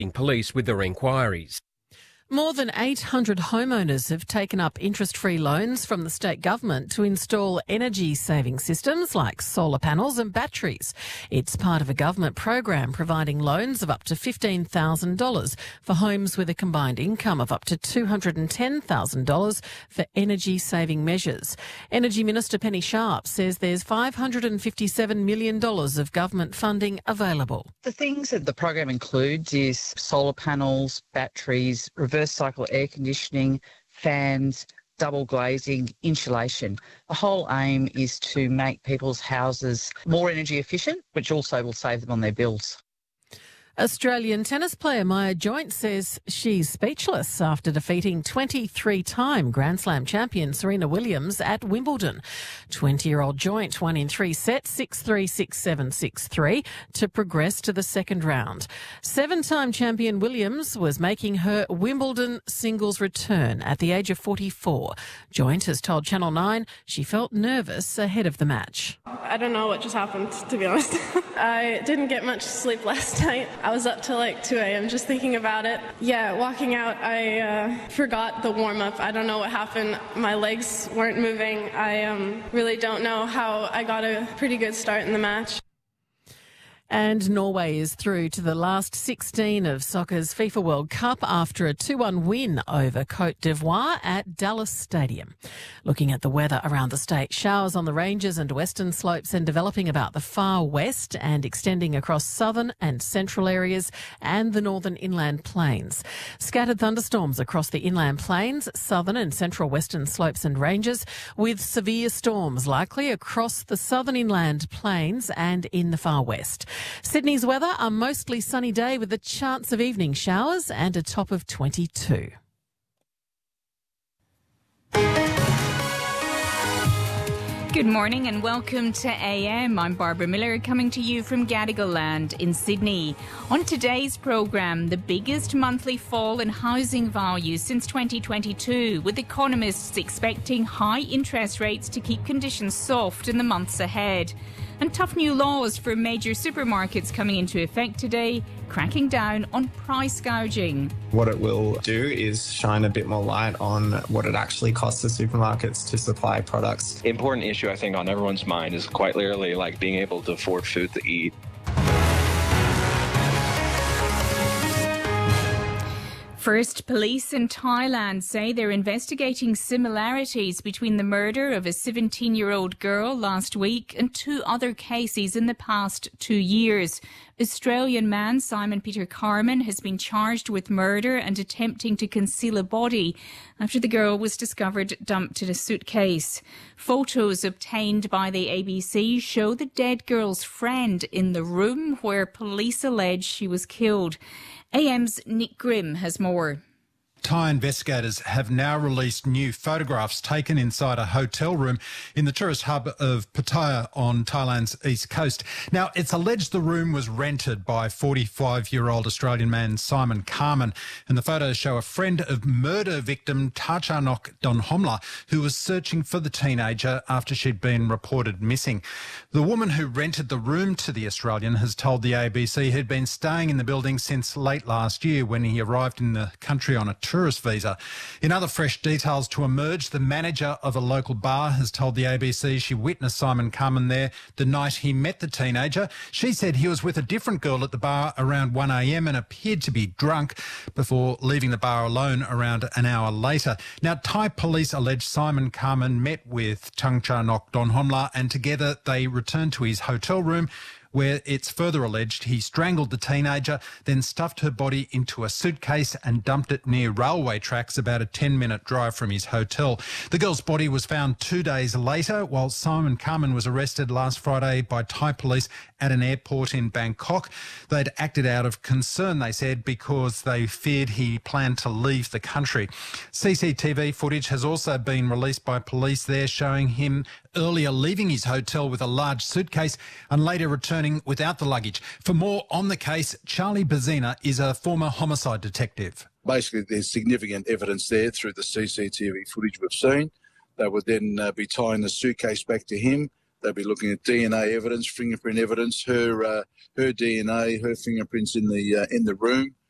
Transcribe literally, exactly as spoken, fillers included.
police with their inquiries. More than eight hundred homeowners have taken up interest-free loans from the state government to install energy-saving systems like solar panels and batteries. It's part of a government program providing loans of up to fifteen thousand dollars for homes with a combined income of up to two hundred ten thousand dollars for energy-saving measures. Energy Minister Penny Sharp says there's five hundred fifty-seven million dollars of government funding available. The things that the program includes is solar panels, batteries, reverse cycle air conditioning, fans, double glazing, insulation. The whole aim is to make people's houses more energy efficient, which also will save them on their bills. Australian tennis player Maya Joint says she's speechless after defeating twenty-three-time Grand Slam champion Serena Williams at Wimbledon. twenty-year-old Joint won in three sets, six three, six seven, six three, to progress to the second round. Seven-time champion Williams was making her Wimbledon singles return at the age of forty-four. Joint has told Channel nine she felt nervous ahead of the match. I don't know what just happened, to be honest. I didn't get much sleep last night. I was up till like two a.m. just thinking about it. Yeah, walking out, I uh, forgot the warm-up. I don't know what happened. My legs weren't moving. I um, really don't know how I got a pretty good start in the match. And Norway is through to the last sixteen of soccer's FIFA World Cup after a two one win over Cote d'Ivoire at Dallas Stadium. Looking at the weather around the state, showers on the ranges and western slopes and developing about the far west and extending across southern and central areas and the northern inland plains. Scattered thunderstorms across the inland plains, southern and central western slopes and ranges, with severe storms likely across the southern inland plains and in the far west. Sydney's weather, a mostly sunny day with a chance of evening showers and a top of twenty-two. Good morning and welcome to A M. I'm Barbara Miller coming to you from Gadigal Land in Sydney. On today's programme, the biggest monthly fall in housing values since twenty twenty-two, with economists expecting high interest rates to keep conditions soft in the months ahead. And tough new laws for major supermarkets coming into effect today, cracking down on price gouging. What it will do is shine a bit more light on what it actually costs the supermarkets to supply products. The important issue, I think, on everyone's mind is quite literally like being able to afford food to eat. First, police in Thailand say they're investigating similarities between the murder of a seventeen-year-old girl last week and two other cases in the past two years. Australian man Simon Peter Carman has been charged with murder and attempting to conceal a body after the girl was discovered dumped in a suitcase. Photos obtained by the A B C show the dead girl's friend in the room where police allege she was killed. A M's Nick Grimm has more. Thai investigators have now released new photographs taken inside a hotel room in the tourist hub of Pattaya on Thailand's east coast. Now, it's alleged the room was rented by forty-five-year-old Australian man Simon Carman, and the photos show a friend of murder victim Tachanok Donhomla, who was searching for the teenager after she'd been reported missing. The woman who rented the room to the Australian has told the A B C he'd been staying in the building since late last year when he arrived in the country on a tourist visa. In other fresh details to emerge, the manager of a local bar has told the A B C she witnessed Simon Carman there the night he met the teenager. She said he was with a different girl at the bar around one a.m. and appeared to be drunk before leaving the bar alone around an hour later. Now, Thai police allege Simon Carman met with Tangchanok Donhomla and together they returned to his hotel room, where it's further alleged he strangled the teenager, then stuffed her body into a suitcase and dumped it near railway tracks about a ten-minute drive from his hotel. The girl's body was found two days later, while Simon Carman was arrested last Friday by Thai police at an airport in Bangkok. They'd acted out of concern, they said, because they feared he planned to leave the country. C C T V footage has also been released by police there showing him earlier leaving his hotel with a large suitcase and later returning without the luggage. For more on the case, Charlie Bazina is a former homicide detective. Basically, there's significant evidence there through the C C T V footage we've seen. They would then uh, be tying the suitcase back to him. They'll be looking at D N A evidence, fingerprint evidence, her uh, her D N A, her fingerprints in the uh, in the room.